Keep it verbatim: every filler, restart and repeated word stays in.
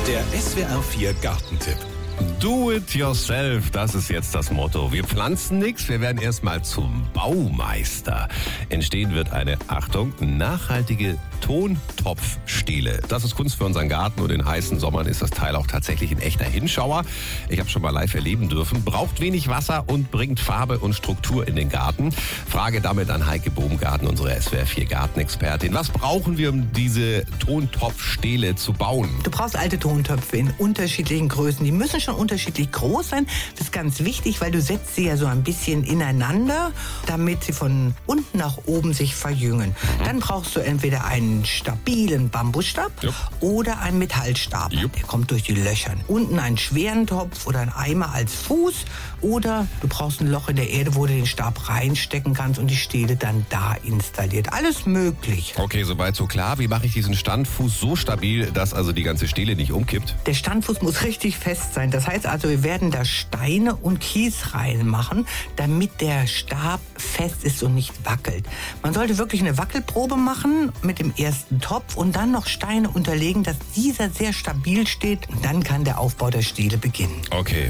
Der S W R vier Gartentipp. Do it yourself, das ist jetzt das Motto. Wir pflanzen nichts, wir werden erstmal zum Baumeister. Entstehen wird eine, Achtung, nachhaltige Tontopfstele. Das ist Kunst für unseren Garten und in heißen Sommern ist das Teil auch tatsächlich ein echter Hinschauer. Ich habe schon mal live erleben dürfen. Braucht wenig Wasser und bringt Farbe und Struktur in den Garten. Frage damit an Heike Bohmgarten, unsere S W R vier Gartenexpertin. Was brauchen wir, um diese Tontopfstele zu bauen? Du brauchst alte Tontöpfe in unterschiedlichen Größen. Die müssen schon unterschiedlich groß sein. Das ist ganz wichtig, weil du setzt sie ja so ein bisschen ineinander, damit sie von unten nach oben sich verjüngen. Mhm. Dann brauchst du entweder einen stabilen Bambusstab Jupp. oder einen Metallstab. Jupp. Der kommt durch die Löcher. Unten einen schweren Topf oder einen Eimer als Fuß. Oder du brauchst ein Loch in der Erde, wo du den Stab reinstecken kannst und die Stele dann da installiert. Alles möglich. Okay, soweit so klar. Wie mache ich diesen Standfuß so stabil, dass also die ganze Stele nicht umkippt? Der Standfuß muss richtig fest sein. Das heißt also, wir werden da Steine und Kies reinmachen, damit der Stab fest ist und nicht wackelt. Man sollte wirklich eine Wackelprobe machen mit dem ersten Topf und dann noch Steine unterlegen, dass dieser sehr stabil steht. Und dann kann der Aufbau der Stele beginnen. Okay.